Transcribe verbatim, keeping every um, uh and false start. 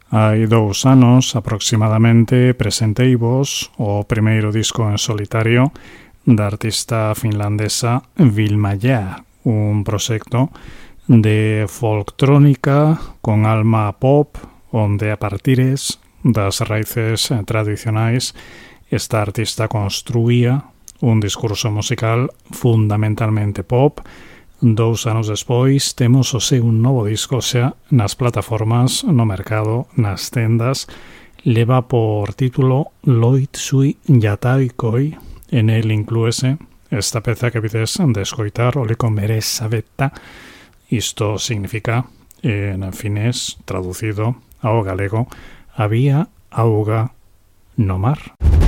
Hai dous anos aproximadamente presenteivos o primeiro disco en solitario da artista finlandesa Vilma Jää, un proxecto de folktrónica con alma pop onde a partires das raíces tradicionais esta artista construía un discurso musical fundamentalmente pop. Dous anos despois temos o seu novo disco xa nas plataformas, no mercado, nas tendas. Leva por título Loit sui jataikoi. En el inclúese esta peza que vides de escoitar, Oliko meressä vettä. Isto significa, en finés, traducido ao galego, había auga no mar.